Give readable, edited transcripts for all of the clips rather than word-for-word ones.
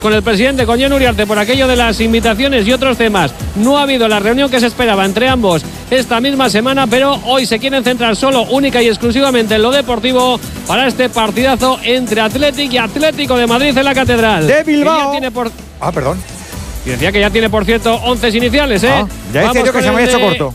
con el presidente, con Jon Uriarte, por aquello de las invitaciones y otros temas. No ha habido la reunión que se esperaba entre ambos esta misma semana, pero hoy se quieren centrar solo, única y exclusivamente en lo deportivo para este partidazo entre Athletic y Atlético de Madrid en la Catedral. De Bilbao. Perdón. Y decía que ya tiene, por cierto, 11 iniciales, ¿eh? Ya decía yo que se me había hecho corto.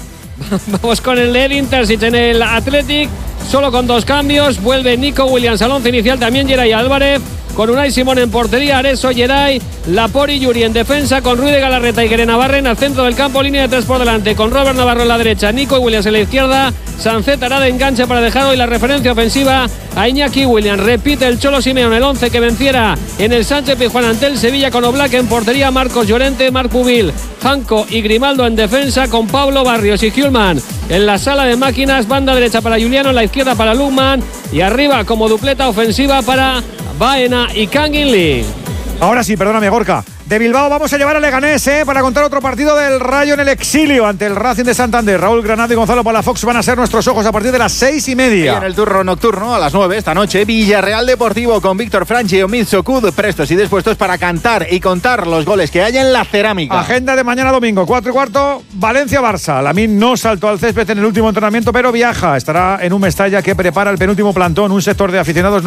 Vamos con el de Edin Terzic en el Athletic, solo con 2 cambios. Vuelve Nico Williams al 11 inicial, también Geray Álvarez, con Unai Simón en portería, Areso, Geray, Laport y Yuri en defensa, con Rui de Galarreta y Guere Navarren al centro del campo, línea de 3 por delante, con Robert Navarro en la derecha, Nico Williams en la izquierda, Sancet hará de enganche para dejarlo y la referencia ofensiva a Iñaki Williams. Repite el Cholo Simeone, el 11 que venciera en el Sánchez Pizjuán ante el Sevilla, con Oblak en portería, Marcos Llorente, Marc Bubil, Janko y Grimaldo en defensa, con Pablo Barrios y Hjulman en la sala de máquinas, banda derecha para Juliano, en la izquierda para Lukman y arriba como dupleta ofensiva para Baena y Kangin Lee. Ahora sí, perdóname, Gorka. De Bilbao vamos a llevar a Leganés para contar otro partido del Rayo en el exilio ante el Racing de Santander. Raúl Granado y Gonzalo Palafox van a ser nuestros ojos a partir de las 6:30. Y en el turno nocturno a las 9 esta noche, Villarreal Deportivo con Víctor Franchi y Omid Sokud, prestos y dispuestos para cantar y contar los goles que hay en la cerámica. Agenda de mañana domingo, 4:15, Valencia-Barça. Lamine no saltó al césped en el último entrenamiento, pero viaja. Estará en un Mestalla que prepara el penúltimo plantón. Un sector de aficionados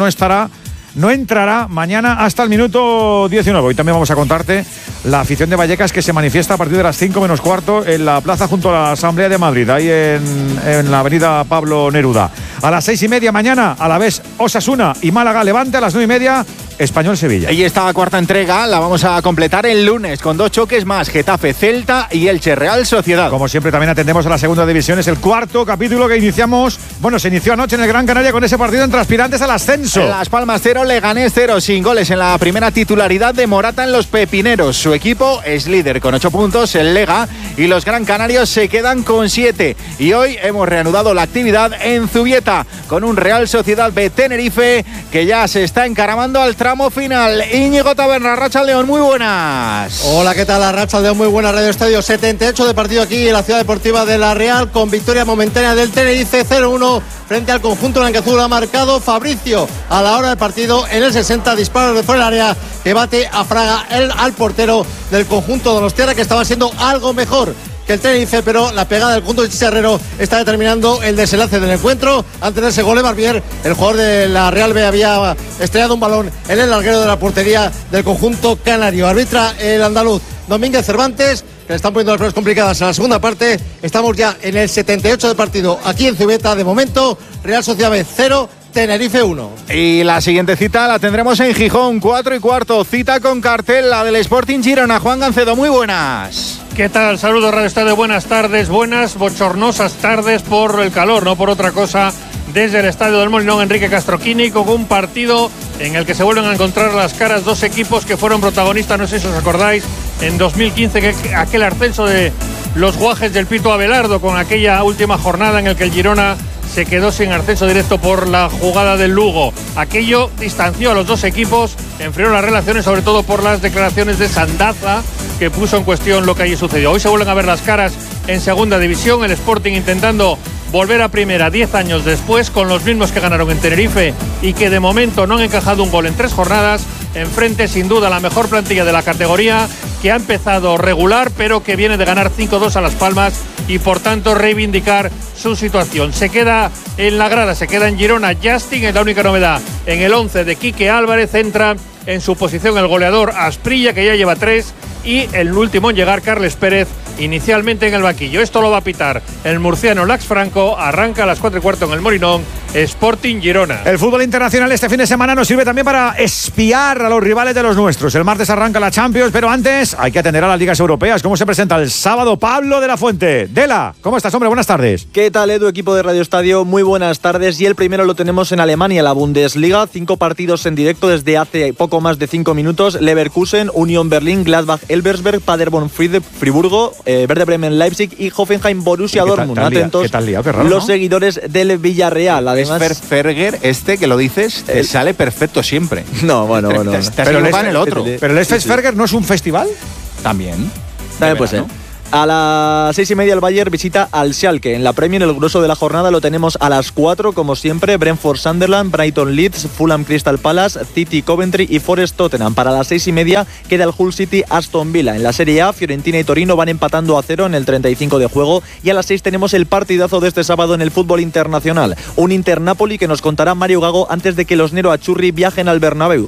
no entrará mañana hasta el minuto 19. Hoy también vamos a contarte la afición de Vallecas que se manifiesta a partir de las 5:15 en la plaza junto a la Asamblea de Madrid, ahí en la avenida Pablo Neruda. A las 6:30 mañana, a la vez Osasuna y Málaga Levante, a las 9:30 Español-Sevilla. Y esta cuarta entrega la vamos a completar el lunes con 2 choques más, Getafe-Celta y Elche-Real Sociedad. Como siempre también atendemos a la segunda división, es el cuarto capítulo que iniciamos. Bueno, se inició anoche en el Gran Canaria con ese partido entre aspirantes al ascenso. En Las Palmas 0, Leganés 0, sin goles en la primera titularidad de Morata en los Pepineros. Su equipo es líder con 8 puntos, el Lega, y los Gran Canarios se quedan con 7. Y hoy hemos reanudado la actividad en Zubieta con un Real Sociedad B Tenerife que ya se está encaramando al tramo final. Íñigo Taberna, Arratsaldeon, muy buenas. Hola, ¿qué tal? Arratsaldeon, muy buena. Radio Estadio 78 de partido aquí en la Ciudad Deportiva de La Real, con victoria momentánea del Tenerife 0-1 frente al conjunto blanquiazul. Ha marcado Fabricio a la hora del partido en el 60, disparos de fuera del área que bate a Fraga, al portero del conjunto donostiarra, que estaba siendo algo mejor que el Tenerife, pero la pegada del conjunto de Chicharrero está determinando el desenlace del encuentro. Antes de ese gol de Barbier, el jugador de la Real B había estrellado un balón en el larguero de la portería del conjunto canario. Arbitra el andaluz Domínguez Cervantes, que le están poniendo las pruebas complicadas en la segunda parte. Estamos ya en el 78 de partido aquí en Zubieta. De momento, Real Sociedad B 0, Tenerife 1. Y la siguiente cita la tendremos en Gijón, 4:15, cita con cartel, la del Sporting Girona. Juan Gancedo, muy buenas. ¿Qué tal? Saludos, Radio Estadio, buenas tardes, buenas bochornosas tardes por el calor, no por otra cosa, desde el Estadio del Molinón Enrique Castroquini, con un partido en el que se vuelven a encontrar las caras dos equipos que fueron protagonistas, no sé si os acordáis, en 2015, que aquel ascenso de los Guajes del Pito Abelardo, con aquella última jornada en el que el Girona se quedó sin ascenso directo por la jugada del Lugo. Aquello distanció a los dos equipos, enfrió las relaciones, sobre todo por las declaraciones de Sandaza, que puso en cuestión lo que allí sucedió. Hoy se vuelven a ver las caras en segunda división, el Sporting intentando volver a primera 10 años después, con los mismos que ganaron en Tenerife y que de momento no han encajado un gol en 3 jornadas. Enfrente, sin duda, la mejor plantilla de la categoría, que ha empezado regular, pero que viene de ganar 5-2 a Las Palmas y por tanto reivindicar su situación. Se queda en la grada, se queda en Girona Justin, es la única novedad en el 11 de Quique Álvarez. Entra en su posición el goleador Asprilla, que ya lleva 3, y el último en llegar, Carles Pérez, inicialmente en el banquillo. Esto lo va a pitar el murciano Lax Franco. Arranca a las 4:15 en el Molinón, Sporting Girona. El fútbol internacional este fin de semana nos sirve también para espiar a los rivales de los nuestros. El martes arranca la Champions, pero antes hay que atender a las ligas europeas. ¿Cómo se presenta el sábado? Pablo de la Fuente. Dela, ¿cómo estás, hombre? Buenas tardes. ¿Qué tal, Edu, equipo de Radio Estadio? Muy buenas tardes. Y el primero lo tenemos en Alemania, la Bundesliga. 5 partidos en directo desde hace poco más de 5 minutos. Leverkusen, Union Berlin, Gladbach, Elversberg, Paderborn, Friburgo, Werder Bremen, Leipzig y Hoffenheim, Borussia Dortmund. Atentos los seguidores del Villarreal. Además, es Ferger, que lo dices, te sale perfecto siempre. No, bueno. Pero el otro. ¿Pero el Esfesferger no es un festival? También puede ser. A las 6:30 el Bayern visita al Schalke. En la Premier el grueso de la jornada lo tenemos a las 4, como siempre, Brentford Sunderland, Brighton Leeds, Fulham Crystal Palace, City Coventry y Forest Tottenham. Para las 6:30 queda el Hull City Aston Villa. En la Serie A, Fiorentina y Torino van empatando a 0 en el 35 de juego, y a las 6 tenemos el partidazo de este sábado en el fútbol internacional. Un Inter-Napoli que nos contará Mario Gago antes de que los Nero Azzurri viajen al Bernabéu.